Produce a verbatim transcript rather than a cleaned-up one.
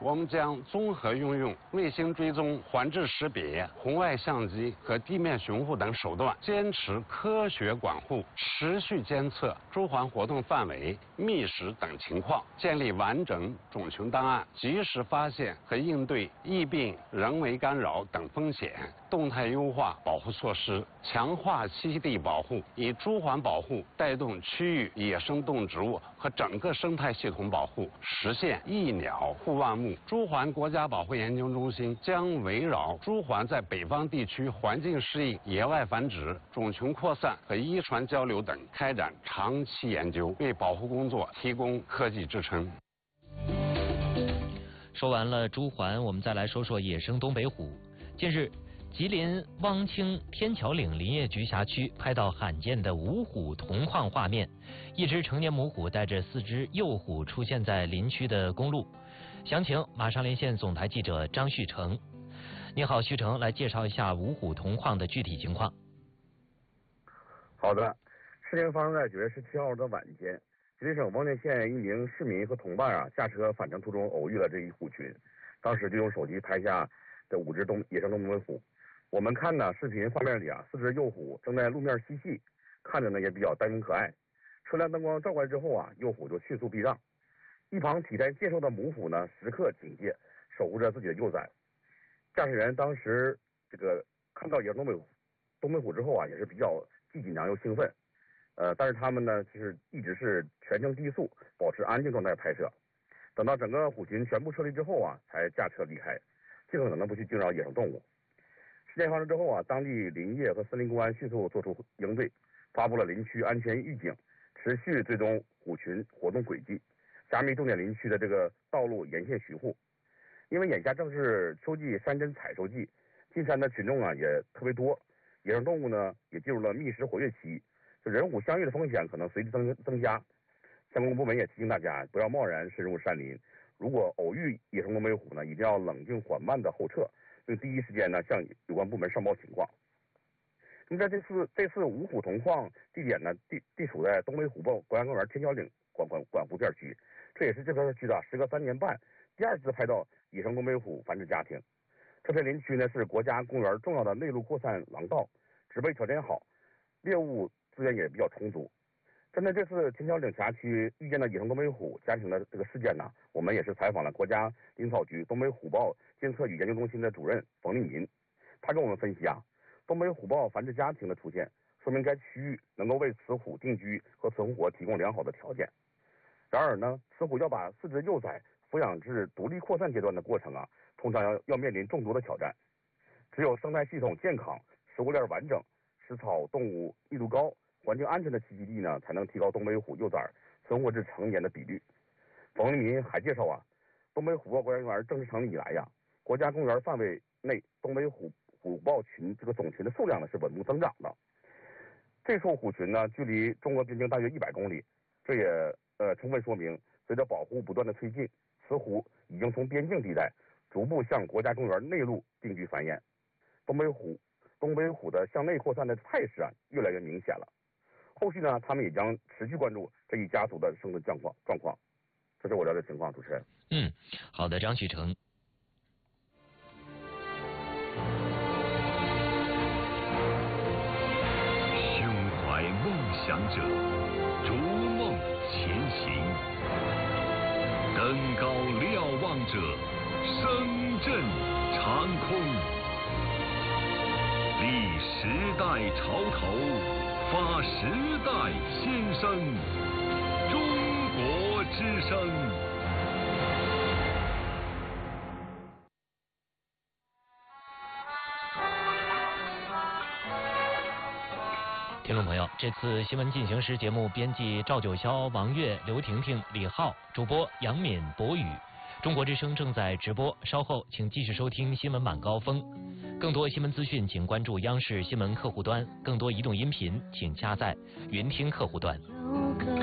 我们将综合运用卫星追踪、环质识别、红外相机和地面巡护等手段，坚持科学管护，持续监测朱鹮活动范围、觅食等情况，建立完整种群档案，及时发现和应对疫病、人为干扰等风险，动态优化保护措施，强化栖息地保护，以朱鹮保护带动区域野生动植物和整个生态系统保护，实现一鸟护万物。朱鹮国家保护研究中心将围绕朱鹮在北方地区环境适应、野外繁殖、种群扩散和遗传交流等开展长期研究，为保护工作提供科技支撑。 说完了朱鹮，我们再来说说野生东北虎。近日，吉林汪清天桥岭林业局辖区拍到罕见的五虎同框画面，一只成年母虎带着四只幼虎出现在林区的公路。详情马上连线总台记者张旭成。你好，旭成，来介绍一下五虎同框的具体情况。 好的，事情发生在九月十七号的晚间，吉林省汪清县一名市民和同伴啊驾车返程途中偶遇了这一虎群，当时就用手机拍下这五只东野生东北虎。我们看呢，视频画面里啊，四只幼虎正在路面嬉戏，看着呢也比较呆萌可爱。车辆灯光照过来之后啊，幼虎就迅速避让。一旁体态健硕的母虎呢，时刻警戒，守护着自己的幼崽。驾驶员当时这个看到野生东北虎东北虎之后啊，也是比较既紧张又兴奋。呃，但是他们呢，其实一直是全程低速，保持安静状态拍摄。等到整个虎群全部撤离之后啊，才驾车离开，尽可能的不去惊扰野生动物。事件发生之后啊，当地林业和森林公安迅速做出应对，发布了林区安全预警，持续追踪虎群活动轨迹，加密重点林区的这个道路沿线巡护。因为眼下正是秋季山珍采收季，进山的群众啊也特别多，野生动物呢也进入了觅食活跃期，就人虎相遇的风险可能随之增增加。相关部门也提醒大家不要贸然深入山林，如果偶遇野生东北虎呢，一定要冷静缓慢的后撤，并第一时间呢向有关部门上报情况。那么在这次这次五虎同框地点呢，地地处在东北虎豹国家公园天桥岭管管管湖片区，这也是这片区的时隔三年半第二次拍到野生东北虎繁殖家庭。这片林区呢是国家公园重要的内陆扩散廊道，植被条件好，猎物资源也比较充足。针对这次天桥岭辖区遇见的野生东北虎家庭的这个事件呢，我们也是采访了国家林草局东北虎豹监测与研究中心的主任冯立民。他跟我们分析啊，东北虎豹繁殖家庭的出现，说明该区域能够为雌虎定居和存活提供良好的条件。然而呢，雌虎要把四只幼崽抚养至独立扩散阶段的过程啊，通常要要面临众多的挑战。只有生态系统健康、食物链完整、食草动物密度高、环境安全的栖息地呢，才能提高东北虎幼崽存活至成年的比率。冯立民还介绍啊，东北虎豹国家公园正式成立以来呀，国家公园范围内东北虎虎豹群这个总群的数量呢是稳步增长的。这处虎群呢，距离中国边境大约一百公里，这也呃充分说明，随着保护不断的推进，雌虎已经从边境地带逐步向国家公园内陆定居繁衍。东北虎东北虎的向内扩散的态势啊，越来越明显了。后续呢，他们也将持续关注这一家族的生存状况状况。这是我了解情况，主持人。 嗯，好的，张旭成。 胸怀梦想者，逐梦前行；登高瞭望者，声震长空。立时代潮头。发时代先声，中国之声。 听众朋友，这次新闻进行时节目编辑赵九霄、王悦、刘婷婷、李浩，主播杨敏、博宇。中国之声正在直播，稍后请继续收听新闻晚高峰。更多新闻资讯，请关注央视新闻客户端；更多移动音频，请下载云听客户端。